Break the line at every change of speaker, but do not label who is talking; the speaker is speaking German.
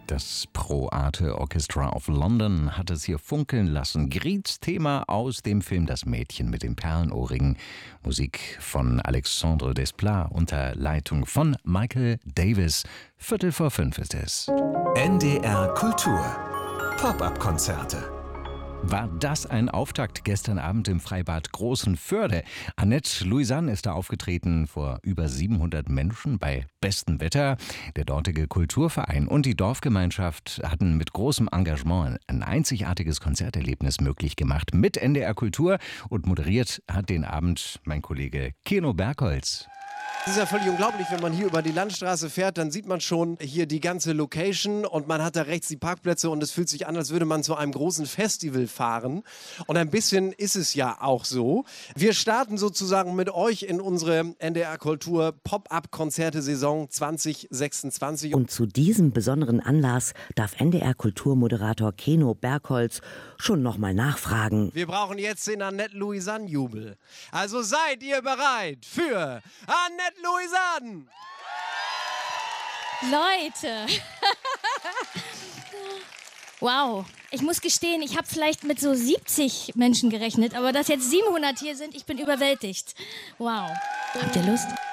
Das Pro Arte Orchestra of London hat es hier funkeln lassen. Griets Thema aus dem Film Das Mädchen mit den Perlenohrringen. Musik von Alexandre Desplat unter Leitung von Michael Davis. 4:45 ist es.
NDR Kultur. Pop-up-Konzerte.
War das ein Auftakt gestern Abend im Freibad Großenförde? Annette Louisanne ist da aufgetreten vor über 700 Menschen bei bestem Wetter. Der dortige Kulturverein und die Dorfgemeinschaft hatten mit großem Engagement ein einzigartiges Konzerterlebnis möglich gemacht mit NDR Kultur, und moderiert hat den Abend mein Kollege Keno Bergholz.
Es ist ja völlig unglaublich, wenn man hier über die Landstraße fährt, dann sieht man schon hier die ganze Location und man hat da rechts die Parkplätze und es fühlt sich an, als würde man zu einem großen Festival fahren. Und ein bisschen ist es ja auch so. Wir starten sozusagen mit euch in unsere NDR Kultur Pop-up-Konzerte-Saison 2026.
Und zu diesem besonderen Anlass darf NDR Kulturmoderator Keno Bergholz schon nochmal nachfragen.
Wir brauchen jetzt den Annette Louisanne-Jubel. Also seid ihr bereit für Annette Louisanne!
Leute! Wow, ich muss gestehen, ich habe vielleicht mit so 70 Menschen gerechnet, aber dass jetzt 700 hier sind, ich bin überwältigt. Wow. Habt ihr Lust?